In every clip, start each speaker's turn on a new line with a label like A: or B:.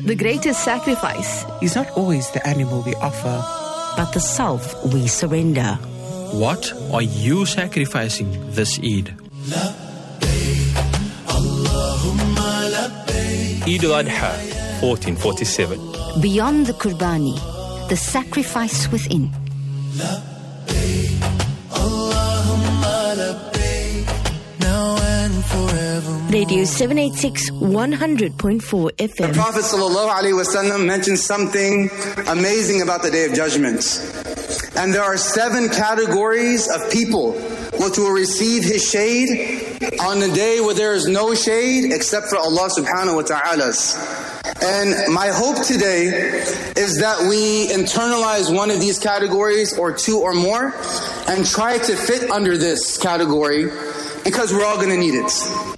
A: The greatest sacrifice
B: is not always the animal we offer,
C: but the self we surrender.
D: What are you sacrificing this Eid? Eid al-Adha, 1447.
C: Beyond the Qurbani, the sacrifice within.
A: Radio 786 100.4 FM.
E: The Prophet ﷺ mentioned something amazing about the Day of Judgment. And there are 7 categories of people which will receive His shade on the day where there is no shade except for Allah subhanahu wa ta'ala's. And my hope today is that we internalize one of these categories or 2 or more and try to fit under this category, because we're all going to need it.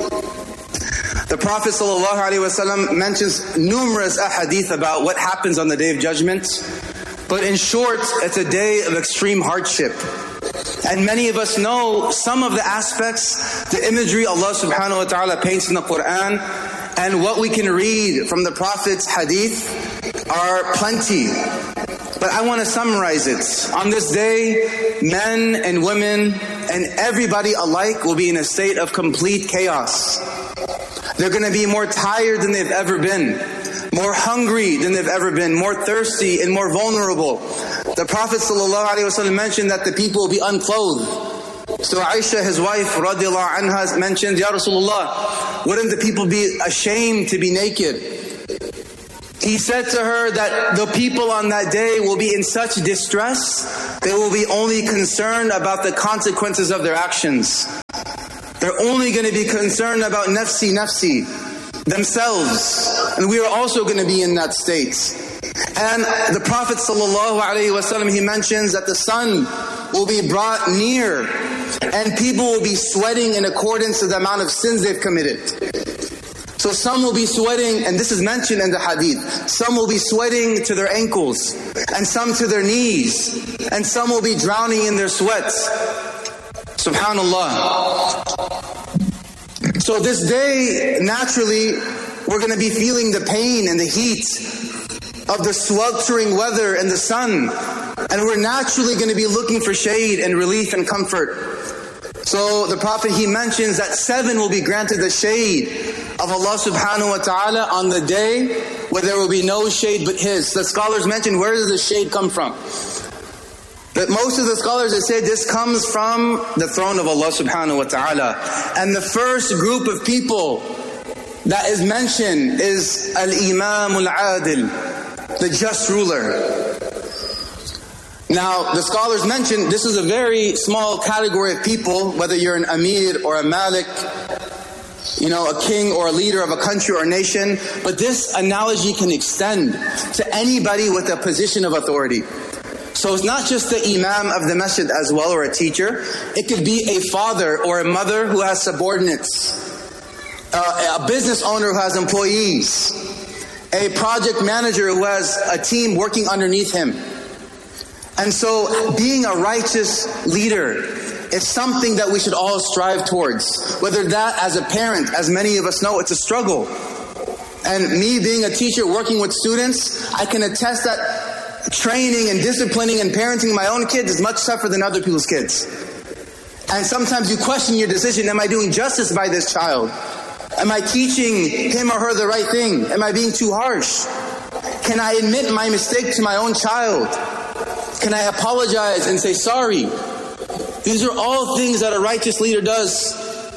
E: The Prophet ﷺ mentions numerous ahadith about what happens on the Day of Judgment. But in short, it's a day of extreme hardship. And many of us know some of the aspects, the imagery Allah subhanahu wa ta'ala paints in the Quran, and what we can read from the Prophet's hadith are plenty. But I want to summarize it. On this day, men and women and everybody alike will be in a state of complete chaos. They're going to be more tired than they've ever been, more hungry than they've ever been, more thirsty and more vulnerable. The Prophet ﷺ mentioned that the people will be unclothed. So Aisha, his wife, radiallahu anha, mentioned, Ya Rasulullah, wouldn't the people be ashamed to be naked? He said to her that the people on that day will be in such distress, they will be only concerned about the consequences of their actions. They're only going to be concerned about nafsi, themselves. And we are also going to be in that state. And the Prophet ﷺ, he mentions that the sun will be brought near and people will be sweating in accordance to the amount of sins they've committed. So some will be sweating, and this is mentioned in the hadith, some will be sweating to their ankles, and some to their knees, and some will be drowning in their sweat. Subhanallah. So this day, naturally, we're going to be feeling the pain and the heat of the sweltering weather and the sun. And we're naturally going to be looking for shade and relief and comfort. So the Prophet, he mentions that 7 will be granted the shade of Allah subhanahu wa ta'ala on the day where there will be no shade but His. The scholars mention, where does the shade come from? But most of the scholars, they say this comes from the throne of Allah subhanahu wa ta'ala. And the first group of people that is mentioned is Al-Imam Al-Adil, the just ruler. Now, the scholars mention this is a very small category of people, whether you're an Amir or a Malik, a king or a leader of a country or a nation. But this analogy can extend to anybody with a position of authority. So it's not just the imam of the masjid as well, or a teacher. It could be a father or a mother who has subordinates, a business owner who has employees, a project manager who has a team working underneath him. And so being a righteous leader is something that we should all strive towards. Whether that as a parent, as many of us know, it's a struggle. And me being a teacher working with students, I can attest that training and disciplining and parenting my own kids is much tougher than other people's kids. And sometimes you question your decision, am I doing justice by this child? Am I teaching him or her the right thing? Am I being too harsh? Can I admit my mistake to my own child? Can I apologize and say sorry? These are all things that a righteous leader does.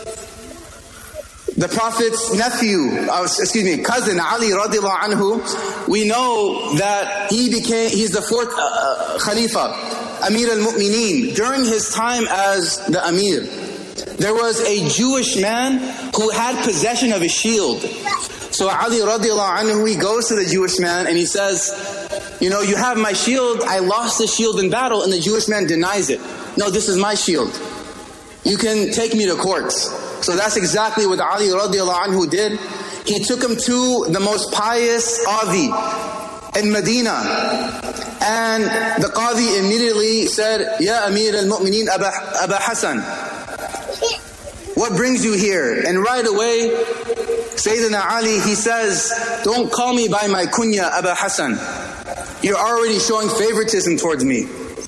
E: The Prophet's cousin Ali radiallahu anhu, we know that he's the 4th Khalifa, Amir al-Mu'mineen. During his time as the Amir, there was a Jewish man who had possession of a shield. So Ali radiallahu anhu, he goes to the Jewish man and he says, you have my shield, I lost the shield in battle. And the Jewish man denies it. No, this is my shield. You can take me to court. So that's exactly what Ali radiallahu anhu did. He took him to the most pious Qadi in Medina. And the Qadi immediately said, Ya Amir al-Mu'mineen Aba Hassan, what brings you here? And right away, Sayyidina Ali, he says, don't call me by my kunya, Aba Hassan. You're already showing favoritism towards me.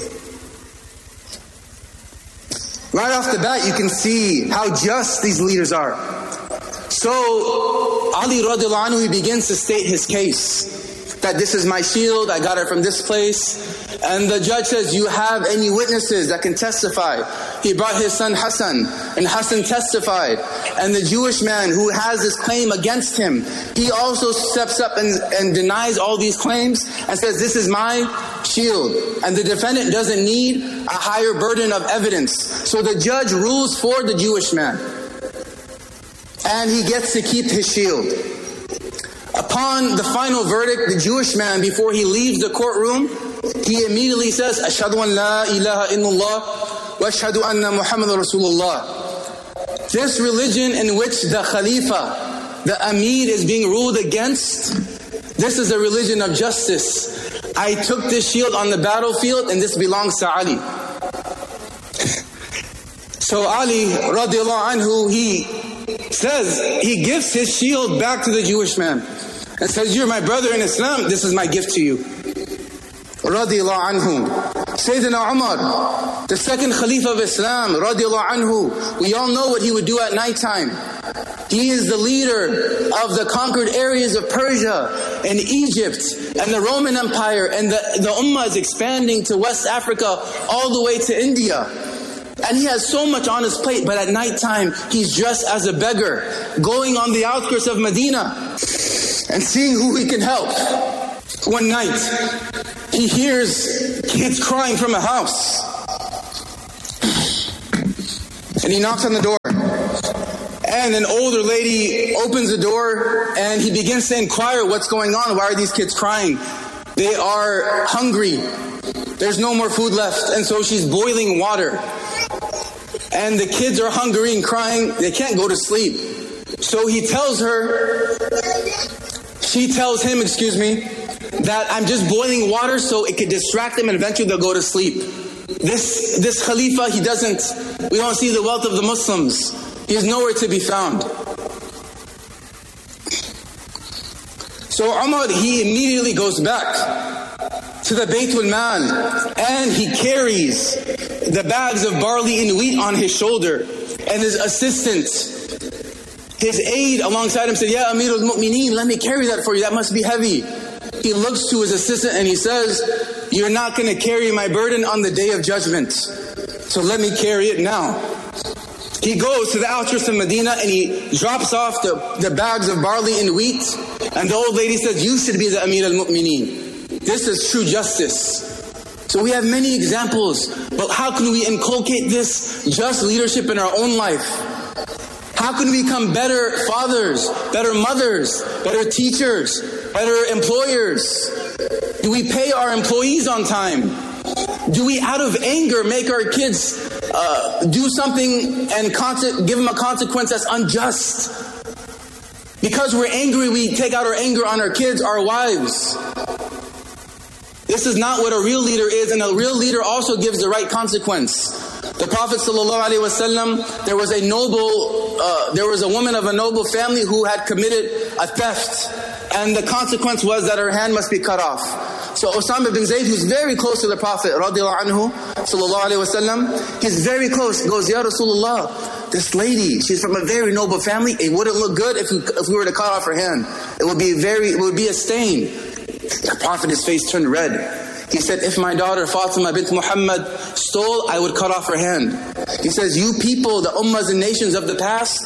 E: Right off the bat, you can see how just these leaders are. So, Ali radiallahu anhu, he begins to state his case. That this is my shield, I got it from this place. And the judge says, you have any witnesses that can testify? He brought his son Hassan, and Hassan testified. And the Jewish man who has this claim against him, he also steps up and denies all these claims and says, this is my shield. And the defendant doesn't need a higher burden of evidence. So the judge rules for the Jewish man. And he gets to keep his shield. Upon the final verdict, the Jewish man, before he leaves the courtroom, he immediately says, Ashhadu an la ilaha illallah wa ashhadu anna Muhammad Rasulullah. This religion in which the Khalifa, the Amir is being ruled against, this is a religion of justice. I took this shield on the battlefield and this belongs to Ali. So Ali radiallahu anhu, he says, he gives his shield back to the Jewish man and says, you're my brother in Islam, this is my gift to you. Radiallahu anhu. Sayyidina Umar, the second Khalifa of Islam, radiallahu anhu, we all know what he would do at nighttime. He is the leader of the conquered areas of Persia and Egypt and the Roman Empire, and the Ummah is expanding to West Africa all the way to India. And he has so much on his plate, but at nighttime he's dressed as a beggar, going on the outskirts of Medina and seeing who he can help. One night, he hears kids crying from a house. And he knocks on the door. And an older lady opens the door and he begins to inquire what's going on. Why are these kids crying? They are hungry. There's no more food left. And so she's boiling water. And the kids are hungry and crying. They can't go to sleep. So he tells her, she tells him, that I'm just boiling water so it could distract them and eventually they'll go to sleep. This Khalifa, we don't see the wealth of the Muslims. He is nowhere to be found. So Umar, he immediately goes back to the Baytul Mal and he carries the bags of barley and wheat on his shoulder. And his assistant, his aide alongside him said, Ya Amir al-Mu'mineen, let me carry that for you, that must be heavy. He looks to his assistant and he says, you're not going to carry my burden on the day of judgment. So let me carry it now. He goes to the outskirts of Medina and he drops off the bags of barley and wheat. And the old lady says, you should be the Amir al-Mu'mineen. This is true justice. So we have many examples, but how can we inculcate this just leadership in our own life? How can we become better fathers, better mothers, better teachers, better employers? Do we pay our employees on time? Do we, out of anger, make our kids do something and give them a consequence that's unjust? Because we're angry, we take out our anger on our kids, our wives. This is not what a real leader is, and a real leader also gives the right consequence. The Prophet ﷺ, there was a woman of a noble family who had committed a theft, and the consequence was that her hand must be cut off. So Osama bin Zayd, who's very close to the Prophet ﷺ, he's very close, goes, Ya Rasulullah, this lady, she's from a very noble family, it wouldn't look good if we were to cut off her hand. It would be a stain. The Prophet, his face turned red. He said, if my daughter Fatima bint Muhammad stole, I would cut off her hand. He says, you people, the ummahs and nations of the past,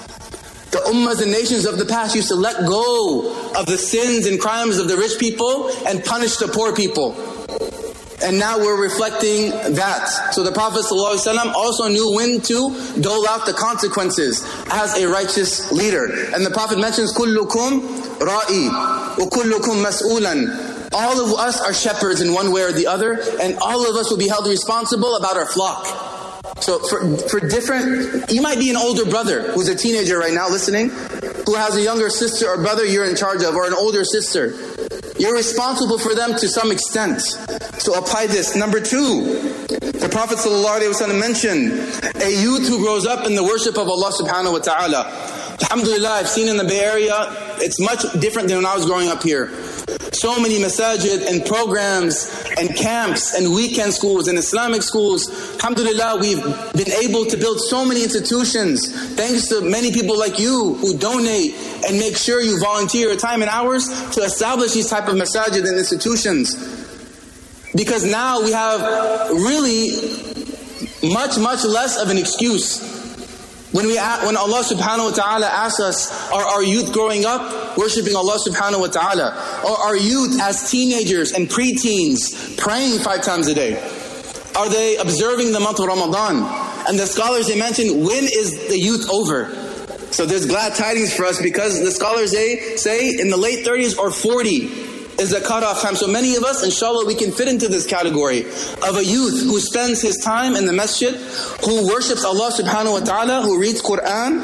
E: used to let go of the sins and crimes of the rich people and punish the poor people. And now we're reflecting that. So the Prophet ﷺ also knew when to dole out the consequences as a righteous leader. And the Prophet mentions, كُلُّكُمْ رَائِي وَكُلُّكُمْ مَسْئُولًا. All of us are shepherds in one way or the other, and all of us will be held responsible about our flock. So for different, you might be an older brother who's a teenager right now listening, who has a younger sister or brother you're in charge of, or an older sister. You're responsible for them to some extent. So apply this. Number 2, the Prophet ﷺ mentioned a youth who grows up in the worship of Allah subhanahu wa ta'ala. Alhamdulillah, I've seen in the Bay Area, it's much different than when I was growing up here. So many masajid and programs and camps and weekend schools and Islamic schools. Alhamdulillah, we've been able to build so many institutions thanks to many people like you who donate and make sure you volunteer your time and hours to establish these type of masajid and institutions. Because now we have really much less of an excuse. When Allah subhanahu wa ta'ala asks us, are our youth growing up worshipping Allah subhanahu wa ta'ala? Or are youth as teenagers and preteens praying 5 times a day? Are they observing the month of Ramadan? And the scholars, they mention, when is the youth over? So there's glad tidings for us, because the scholars, they say in the late 30s or 40 is the cutoff time. So many of us, inshallah, we can fit into this category of a youth who spends his time in the masjid, who worships Allah subhanahu wa ta'ala, who reads Quran,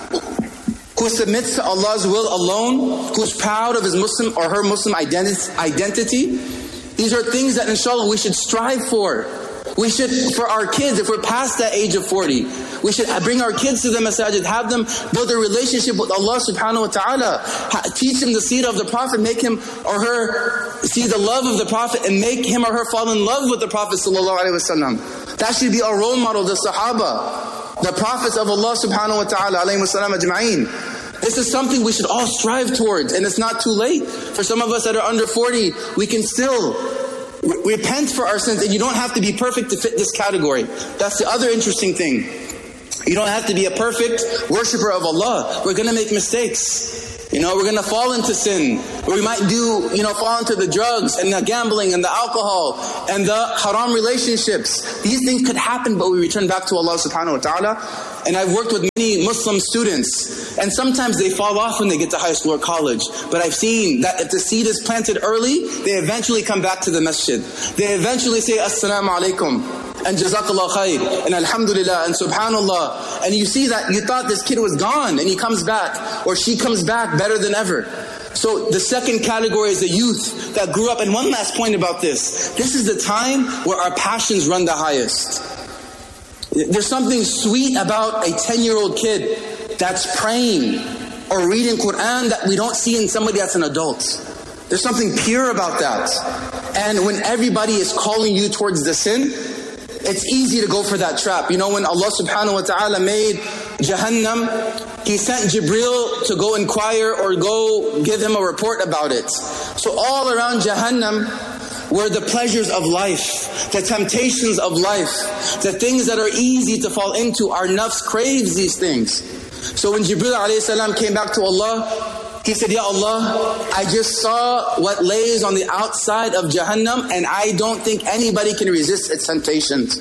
E: who submits to Allah's will alone, who's proud of his Muslim or her Muslim identity. These are things that inshallah we should strive for. We should, for our kids, if we're past that age of 40, we should bring our kids to the masajid, have them build a relationship with Allah subhanahu wa ta'ala, teach them the seerah of the Prophet, make him or her see the love of the Prophet, and make him or her fall in love with the Prophet sallallahu alaihi wasallam. That should be our role model, the Sahaba, the Prophets of Allah subhanahu wa ta'ala, alayhi wasallam ajma'een. This is something we should all strive towards, and it's not too late. For some of us that are under 40, we can still repent for our sins, and you don't have to be perfect to fit this category. That's the other interesting thing. You don't have to be a perfect worshipper of Allah. We're going to make mistakes. We're going to fall into sin. We might fall into the drugs and the gambling and the alcohol and the haram relationships. These things could happen, but we return back to Allah subhanahu wa ta'ala. And I've worked with many Muslim students, and sometimes they fall off when they get to high school or college. But I've seen that if the seed is planted early, they eventually come back to the masjid. They eventually say, Assalamu alaikum, and Jazakallah khair, and Alhamdulillah, and Subhanallah. And you see that you thought this kid was gone, and he comes back, or she comes back better than ever. So the second category is the youth that grew up. And one last point about this. This is the time where our passions run the highest. There's something sweet about a 10-year-old kid that's praying or reading Quran that we don't see in somebody that's an adult. There's something pure about that. And when everybody is calling you towards the sin, it's easy to go for that trap. When Allah subhanahu wa ta'ala made Jahannam, He sent Jibreel to go inquire or go give him a report about it. So all around Jahannam were the pleasures of life, the temptations of life, the things that are easy to fall into. Our nafs craves these things. So when Jibreel alayhi salam came back to Allah, he said, Ya Allah, I just saw what lays on the outside of Jahannam, and I don't think anybody can resist its temptations.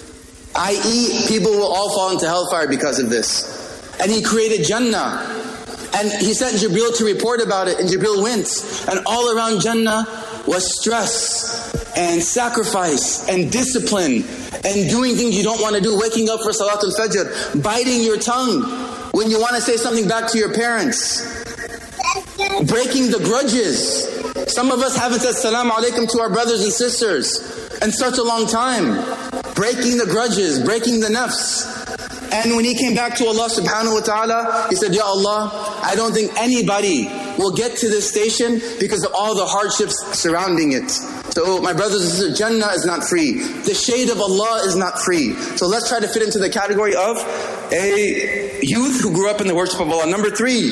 E: I.e., people will all fall into hellfire because of this. And He created Jannah. And He sent Jibreel to report about it, and Jibreel went. And all around Jannah was stress and sacrifice and discipline and doing things you don't want to do, waking up for Salatul Fajr, biting your tongue when you want to say something back to your parents, breaking the grudges. Some of us haven't said Salaam Alaikum to our brothers and sisters in such a long time. Breaking the grudges, breaking the nafs. And when he came back to Allah subhanahu wa ta'ala, he said, Ya Allah, I don't think anybody will get to this station because of all the hardships surrounding it. So my brothers and sisters, Jannah is not free. The shade of Allah is not free. So let's try to fit into the category of a youth who grew up in the worship of Allah. Number 3,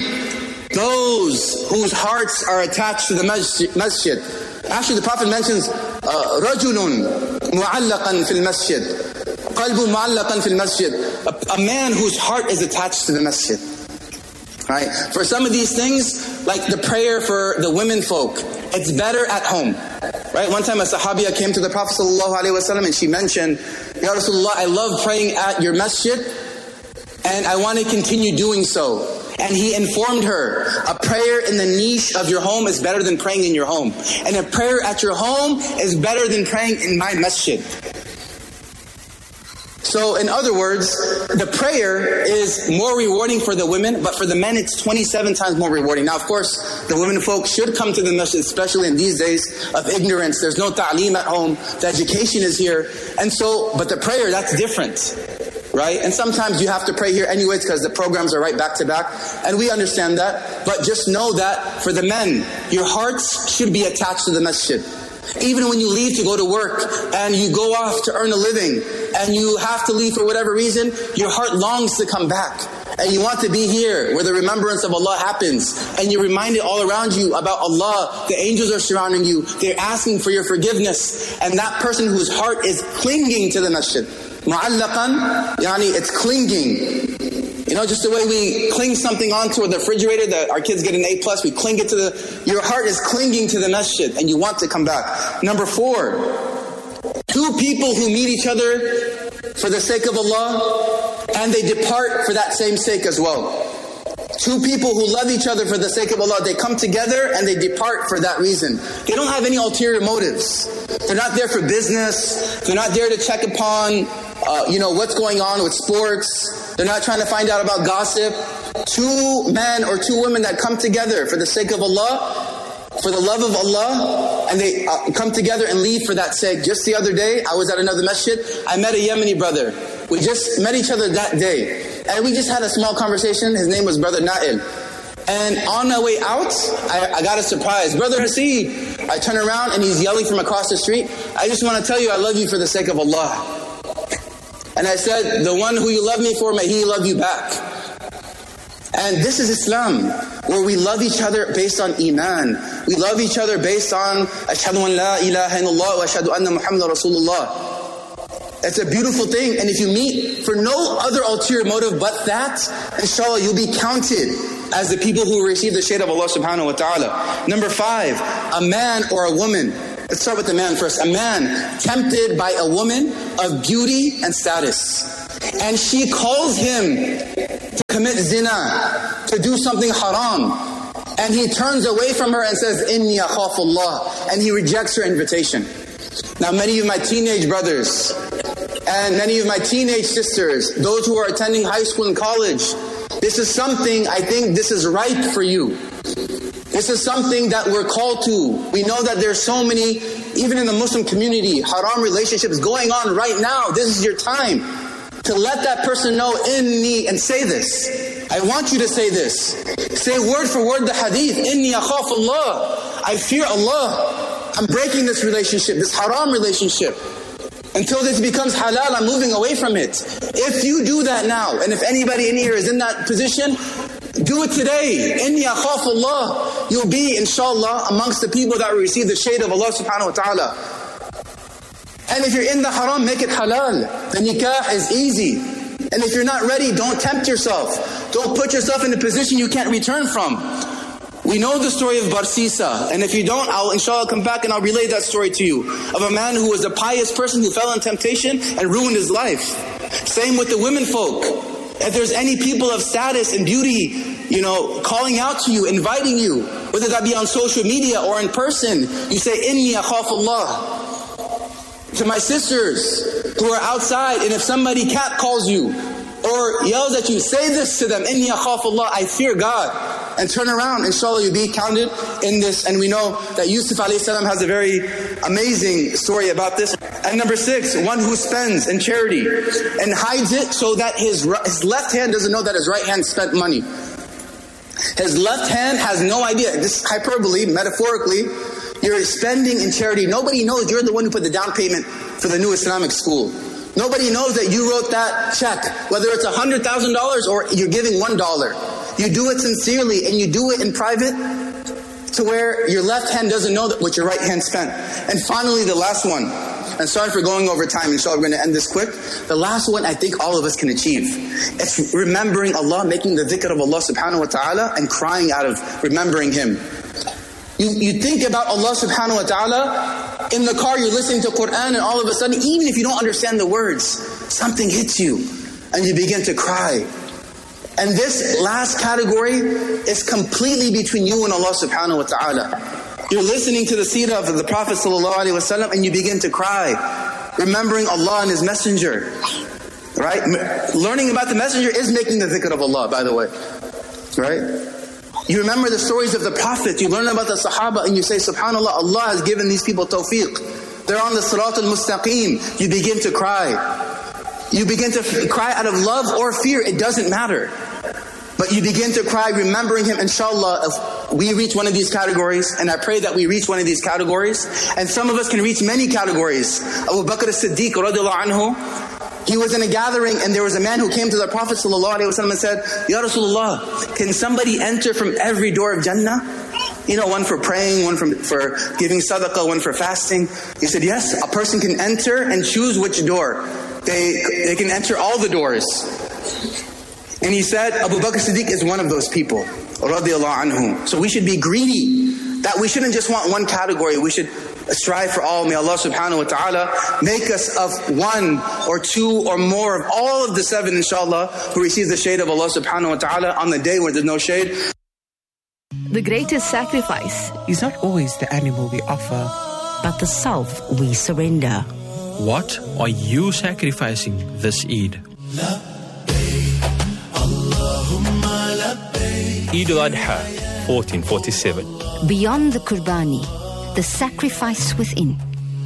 E: those whose hearts are attached to the masjid. Actually, the Prophet mentions رَجُلٌ مُعَلَّقًا فِي الْمَسْجِدِ قَلْبٌ مُعَلَّقًا فِي الْمَسْجِدِ. A man whose heart is attached to the masjid. Right? For some of these things, like the prayer for the women folk, it's better at home. Right? One time a sahabiya came to the Prophet ﷺ and she mentioned, Ya Rasulullah, I love praying at your masjid and I want to continue doing so. And he informed her, a prayer in the niche of your home is better than praying in your home. And a prayer at your home is better than praying in my masjid. So in other words, the prayer is more rewarding for the women, but for the men it's 27 times more rewarding. Now of course, the women folk should come to the masjid, especially in these days of ignorance. There's no ta'aleem at home. The education is here. And so, but the prayer, that's different. right? And sometimes you have to pray here anyways because the programs are right back to back. And we understand that. But just know that for the men, your hearts should be attached to the masjid. Even when you leave to go to work and you go off to earn a living and you have to leave for whatever reason, your heart longs to come back. And you want to be here where the remembrance of Allah happens. And you're reminded all around you about Allah. The angels are surrounding you. They're asking for your forgiveness. And that person whose heart is clinging to the masjid. Mu'allaqan, yani it's clinging. You know, just the way we cling something onto the refrigerator, that our kids get an A+, we cling it to your heart is clinging to the masjid and you want to come back. Number 4, 2 people who meet each other for the sake of Allah and they depart for that same sake as well. 2 people who love each other for the sake of Allah, they come together and they depart for that reason. They don't have any ulterior motives. They're not there for business. They're not there to check upon what's going on with sports. They're not trying to find out about gossip. 2 men or 2 women that come together for the sake of Allah, for the love of Allah, and they come together and leave for that sake. Just the other day, I was at another masjid. I met a Yemeni brother. We just met each other that day. And we just had a small conversation. His name was Brother Nail. And on my way out, I got a surprise. Brother Hasid. I turn around and he's yelling from across the street. I just want to tell you I love you for the sake of Allah. And I said, the one who you love me for, may he love you back. And this is Islam, where we love each other based on Iman. We love each other based on Ashhadu an la ilaha illallah wa ashhadu anna Muhammad Rasulullah. It's a beautiful thing. And if you meet for no other ulterior motive but that, inshallah, you'll be counted as the people who receive the shade of Allah subhanahu wa ta'ala. Number 5, a man or a woman. Let's start with the man first. A man tempted by a woman of beauty and status. And she calls him to commit zina, to do something haram. And he turns away from her and says, Inni akhafullah. And he rejects her invitation. Now many of my teenage brothers and many of my teenage sisters, those who are attending high school and college, this is something, I think this is ripe for you. This is something that we're called to. We know that there's so many, even in the Muslim community, haram relationships going on right now. This is your time to let that person know inni, and say this. I want you to say this. Say word for word the hadith. Inni akhafullah. I fear Allah. I'm breaking this relationship, this haram relationship. Until this becomes halal, I'm moving away from it. If you do that now, and if anybody in here is in that position, do it today. Inni akhafullah. You'll be, inshallah, amongst the people that will receive the shade of Allah subhanahu wa ta'ala. And if you're in the haram, make it halal. The nikah is easy. And if you're not ready, don't tempt yourself. Don't put yourself in a position you can't return from. We know the story of Barsisa. And if you don't, I'll inshallah come back and I'll relay that story to you. Of a man who was a pious person who fell in temptation and ruined his life. Same with the women folk. If there's any people of status and beauty, calling out to you, inviting you, whether that be on social media or in person, you say, Inni akhafullah. To my sisters who are outside, and if somebody catcalls you or yells at you, say this to them, Inni akhafullah, I fear God. And turn around, inshallah, you'll be counted in this. And we know that Yusuf alayhi salam has a very amazing story about this. And number 6, one who spends in charity and hides it so that his left hand doesn't know that his right hand spent money. His left hand has no idea. This is hyperbole, metaphorically. You're spending in charity. Nobody knows you're the one who put the down payment for the new Islamic school. Nobody knows that you wrote that check, whether it's $100,000 or you're giving $1. You do it sincerely and you do it in private to where your left hand doesn't know what your right hand spent. And finally, the last one. And sorry for going over time, inshallah, we're going to end this quick. The last one I think all of us can achieve. It's remembering Allah, making the dhikr of Allah subhanahu wa ta'ala and crying out of remembering Him. You think about Allah subhanahu wa ta'ala, in the car you're listening to Quran and all of a sudden, even if you don't understand the words, something hits you and you begin to cry. And this last category is completely between you and Allah subhanahu wa ta'ala. You're listening to the seerah of the Prophet sallallahu alaihi wasallam and you begin to cry, remembering Allah and His Messenger. Right? Learning about the Messenger is making the dhikr of Allah, by the way. Right? You remember the stories of the Prophet, you learn about the Sahaba and you say, subhanAllah, Allah has given these people tawfiq. They're on the Sirat al-Mustaqim. You begin to cry. You begin to cry out of love or fear, it doesn't matter. But you begin to cry remembering him, inshallah, if we reach one of these categories, and I pray that we reach one of these categories, and some of us can reach many categories. Abu Bakr as-Siddiq radiallahu anhu, he was in a gathering and there was a man who came to the Prophet sallallahu alaihi wasallam and said, Ya Rasulullah, can somebody enter from every door of Jannah? You know, one for praying, one for giving sadaqah, one for fasting. He said, yes, a person can enter and choose which door. They can enter all the doors. And he said, Abu Bakr Siddiq is one of those people, radiallahu anhu. So we should be greedy, that we shouldn't just want one category, we should strive for all. May Allah subhanahu wa ta'ala make us of one or two or more of all of the seven, inshallah, who receive the shade of Allah subhanahu wa ta'ala on the day where there's no shade.
A: The greatest sacrifice
B: is not always the animal we offer,
C: but the self we surrender.
D: What are you sacrificing this Eid?
F: Eid al-Adha, 1447.
C: Beyond the Qurbani, the sacrifice within.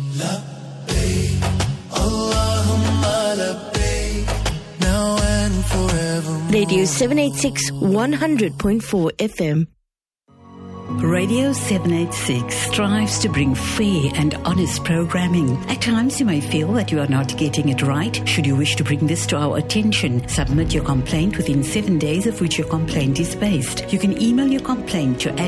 A: Radio 786 100.4 FM.
G: Radio 786 strives to bring fair and honest programming. At times you may feel that you are not getting it right. Should you wish to bring this to our attention, submit your complaint within 7 days of which your complaint is based. You can email your complaint to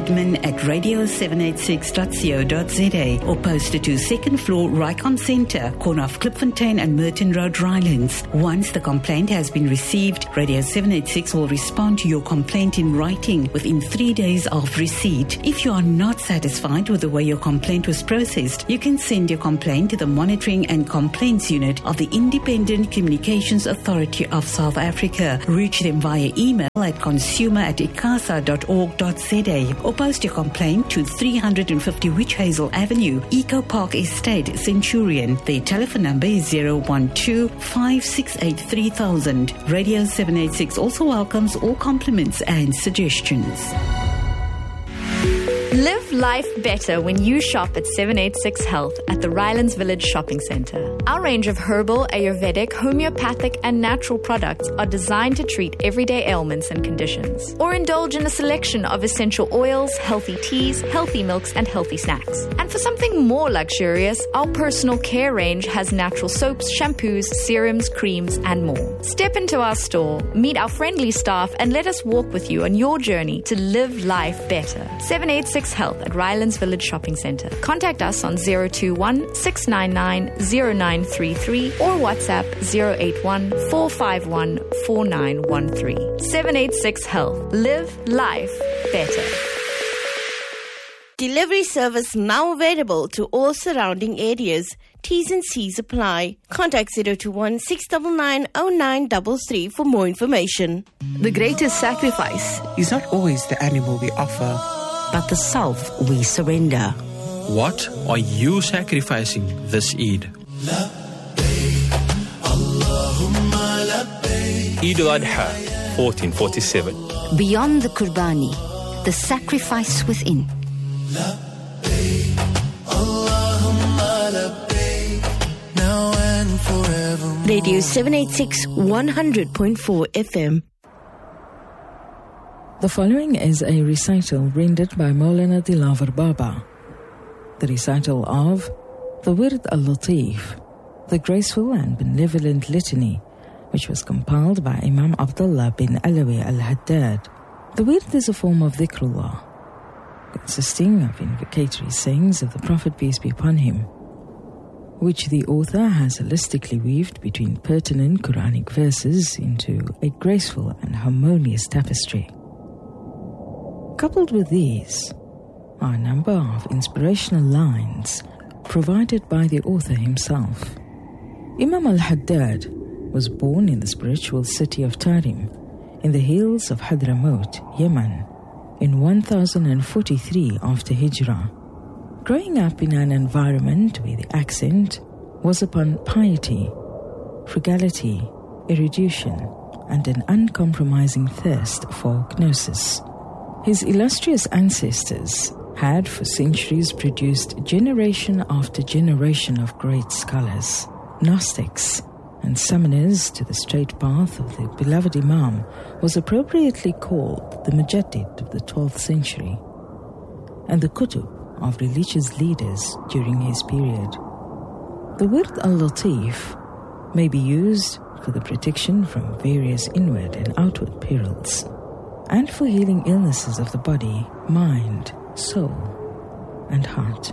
G: admin@radio786.co.za or post it to 2nd floor Rycom Centre, corner of Klipfontein and Merton Road, Rylands. Once the complaint has been received, Radio 786 will respond to your complaint in writing within 3 days of receipt. If you are not satisfied with the way your complaint was processed, you can send your complaint to the Monitoring and Complaints Unit of the Independent Communications Authority of South Africa. Reach them via email at consumer@icasa.org.za or post your complaint to 350 Witch Hazel Avenue, Eco Park Estate, Centurion. Their telephone number is 012-568-3000. Radio 786 also welcomes all compliments and suggestions.
H: Live life better when you shop at 786 Health at the Rylands Village Shopping Centre. Our range of herbal, Ayurvedic, homeopathic and natural products are designed to treat everyday ailments and conditions. Or indulge in a selection of essential oils, healthy teas, healthy milks and healthy snacks. And for something more luxurious, our personal care range has natural soaps, shampoos, serums, creams and more. Step into our store, meet our friendly staff and let us walk with you on your journey to live life better. 786 Health at Rylands Village Shopping Centre. Contact us on 021-699-0933 or WhatsApp 081-451-4913. 786 Health. Live life better.
A: Delivery service now available to all surrounding areas. T's and C's apply. Contact 021-699-0933 for more information. The greatest sacrifice
B: is not always the animal we offer,
C: but the self we surrender.
D: What are you sacrificing this Eid?
F: Eid al-Adha, 1447.
C: Beyond the Qurbani, the sacrifice within.
A: Radio 786 100.4 FM.
I: The following is a recital rendered by Maulana Dilaver Baba. The recital of the Wird al-Latif, the graceful and benevolent litany, which was compiled by Imam Abdullah bin Alawi al-Haddad. The Wird is a form of dhikrullah, consisting of invocatory sayings of the Prophet, peace be upon him, which the author has holistically weaved between pertinent Quranic verses into a graceful and harmonious tapestry. Coupled with these are a number of inspirational lines provided by the author himself. Imam al-Haddad was born in the spiritual city of Tarim, in the hills of Hadramaut, Yemen, in 1043 after Hijrah. Growing up in an environment where the accent was upon piety, frugality, erudition, and an uncompromising thirst for gnosis, his illustrious ancestors had for centuries produced generation after generation of great scholars, Gnostics, and summoners to the straight path of the beloved Imam was appropriately called the Mujaddid of the 12th century and the Kutub of religious leaders during his period. The Wird al-Latif may be used for the protection from various inward and outward perils and for healing illnesses of the body, mind, soul, and heart.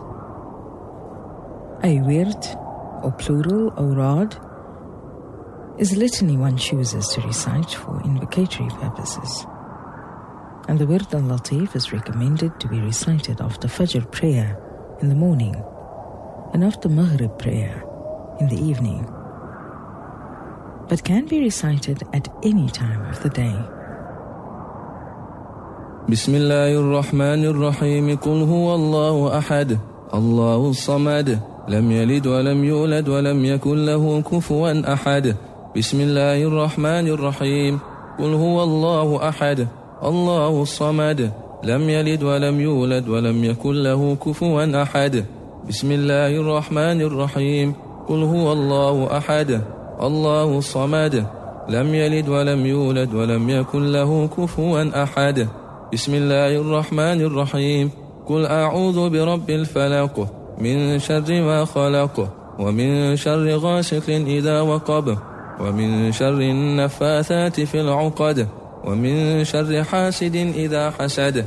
I: A Wird, or plural awrad, is a litany one chooses to recite for invocatory purposes. And the Wird al-Latif is recommended to be recited after Fajr prayer in the morning and after Maghrib prayer in the evening, but can be recited at any time of the day.
J: Bismillahirrahmanirrahim. Qul huwa Allahu ahad, Allahu samad, lam yalid wa lam yulad wa lam yakul lahu kufuwan ahad. Bismillahirrahmanirrahim. Qul huwa Allahu ahad, Allahu samad, lam yalid wa lam yulad wa lam yakul lahu kufuwan ahad. Bismillahirrahmanirrahim. Qul huwa Allahu ahad, Allahu samad, lam yalid wa lam yulad wa lam yakul lahu kufuwan ahad. Bismillahirrahmanirrahim. Qul a'udhu bi rabbil falaq min sharri ma khalaq wa min sharri ghasiqin idha waqab wa min sharri an-naffathati fil 'uqad wa min sharri hasidin idha hasad.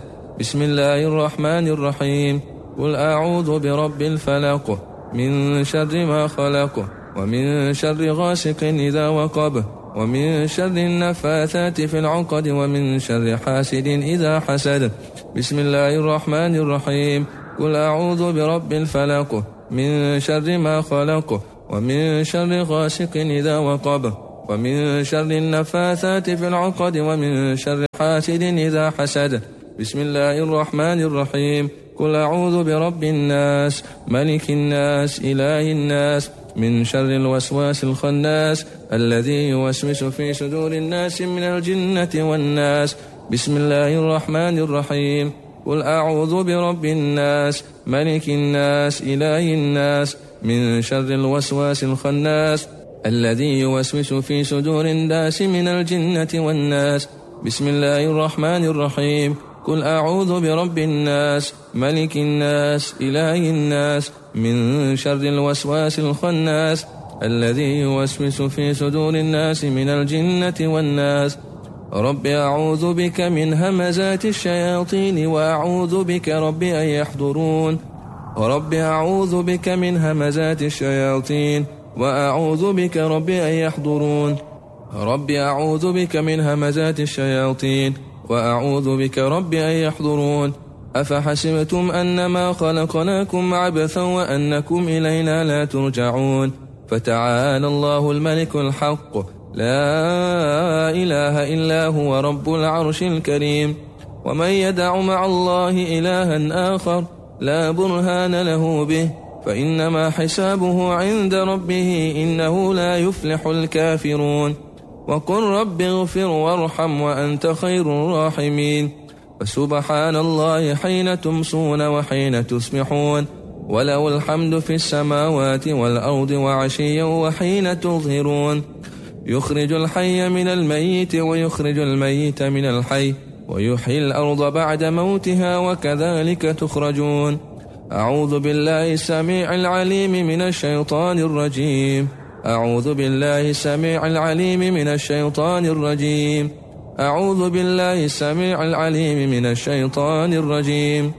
J: Bismillahirrahmanirrahim. Qul a'udhu bi rabbil falaq min sharri ma khalaq wa min sharri ghasiqin idha waqab wa min sharri an-naffathati fil 'uqad wa min sharri hasidin idha hasad. Bismillahirrahmanirrahim. Qul a'udhu bi rabbil falaq min sharri ma khalaq wa min sharri ghasiqin idha waqab wa min sharri an-naffathati fil 'uqad wa min sharri hasidin idha hasad. Bismillahirrahmanirrahim. Qul a'udhu bi rabbin nas, malikin nas, ilahin nas, من شر الوسواس الخناس الذي يوسوس في صدور الناس من الجنة والناس. بسم الله الرحمن الرحيم. قل أعوذ برب الناس ملك الناس إله الناس من شر الوسواس الخناس الذي يوسوس في صدور الناس من الجنة والناس. بسم الله الرحمن الرحيم. قل أعوذ برب الناس ملك الناس إله الناس من شر الوسواس الخناس الذي يوسوس في صدور الناس من الجنة والناس. رب أعوذ بك من همزات الشياطين وأعوذ بك رب أن يحضرون. رب أعوذ بك من همزات الشياطين وأعوذ بك رب أن يحضرون. رب أعوذ بك من همزات الشياطين وأعوذ بك رب أن يحضرون. أفحسبتم أنما خلقناكم عبثا وأنكم إلينا لا ترجعون. فتعالى الله الملك الحق لا إله إلا هو رب العرش الكريم. ومن يدع مع الله إلها آخر لا برهان له به فإنما حسابه عند ربه إنه لا يفلح الكافرون. وقل رب اغفر وارحم وأنت خير الراحمين. فسبحان الله حين تمسون وحين تصبحون وله الحمد في السماوات والأرض وعشيا وحين تظهرون. يخرج الحي من الميت ويخرج الميت من الحي ويحيي الأرض بعد موتها وكذلك تخرجون. أعوذ بالله السميع العليم من الشيطان الرجيم. أعوذ بالله السميع العليم من الشيطان الرجيم. أعوذ بالله السميع العليم من الشيطان الرجيم.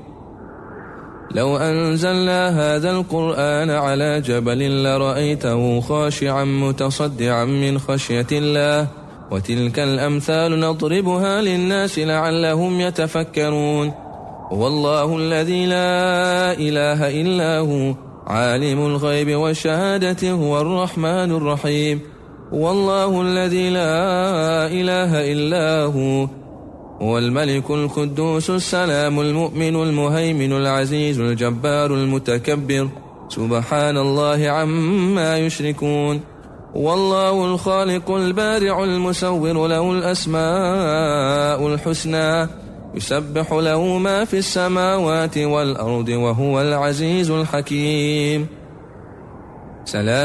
J: لو أنزلنا هذا القرآن على جبل لرأيته خاشعا متصدعا من خشية الله وتلك الأمثال نضربها للناس لعلهم يتفكرون. والله الذي لا إله إلا هو عالم الغيب والشهادة هو الرحمن الرحيم. والله الذي لا إله إلا هو الملك القدوس السلام المؤمن المهيمن العزيز الجبار المتكبر سبحان الله عما يشركون. والله الخالق البارع المصور له الأسماء الحسنى يسبح له ما في السماوات والأرض وهو العزيز الحكيم. سلام